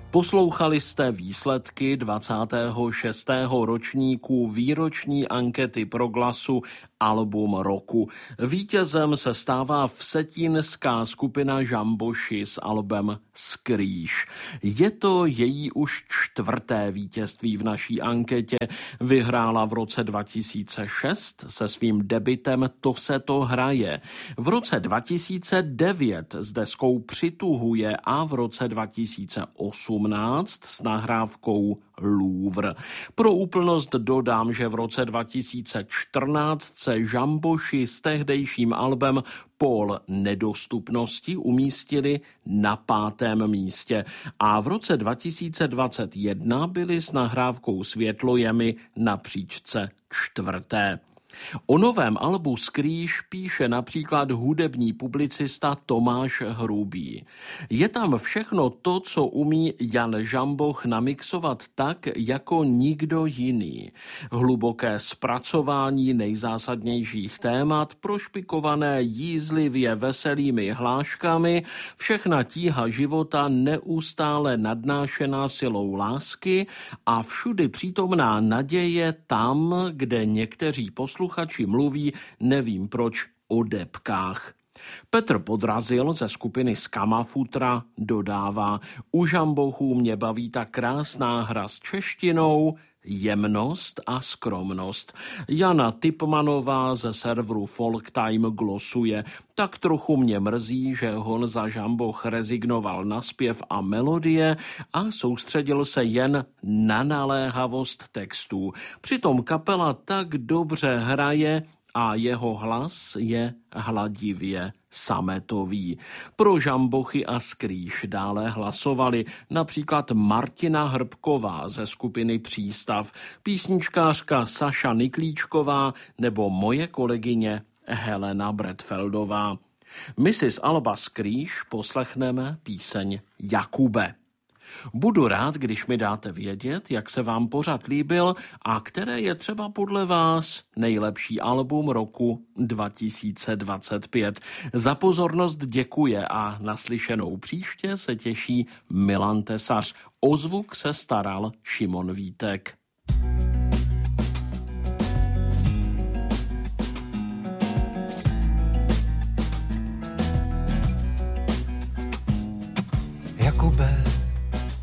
Poslouchali jste výsledky 26. ročníku výroční ankety Proglasu Album roku. Vítězem se stává vsetínská skupina Žamboši s albem Skrýš. Je to její už 4. vítězství v naší anketě. Vyhrála v roce 2006 se svým debutem To se to hraje. V roce 2009 s deskou Přituhuje a v roce 2018 s nahrávkou Louvre. Pro úplnost dodám, že v roce 2014 se Žamboši s tehdejším albem Pól nedostupnosti umístili na 5. místě a v roce 2021 byli s nahrávkou Světlojemy na příčce 4. O novém albu Skrýš píše například hudební publicista Tomáš Hrubý. Je tam všechno to, co umí Jan Žamboch namixovat tak, jako nikdo jiný. Hluboké zpracování nejzásadnějších témat, prošpikované jízlivě veselými hláškami, všechna tíha života neustále nadnášená silou lásky a všudy přítomná naděje tam, kde někteří posluchači mluví, nevím proč, o debkách. Petr Podrazil ze skupiny Skamafutra dodává: u Žambochů mě baví ta krásná hra s češtinou, jemnost a skromnost. Jana Typmanová ze serveru Folktime glosuje: tak trochu mě mrzí, že Honza Žamboch rezignoval na zpěv a melodie a soustředil se jen na naléhavost textů. Přitom kapela tak dobře hraje a jeho hlas je hladivě sametový. Pro Žambochy a Skrýš dále hlasovali například Martina Hrbková ze skupiny Přístav, písničkářka Saša Niklíčková nebo moje kolegyně Helena Bretfeldová. My si z alba Skrýš poslechneme píseň Jakube. Budu rád, když mi dáte vědět, jak se vám pořad líbil a které je třeba podle vás nejlepší album roku 2025. Za pozornost děkuje a naslyšenou příště se těší Milan Tesař. O zvuk se staral Šimon Vítek.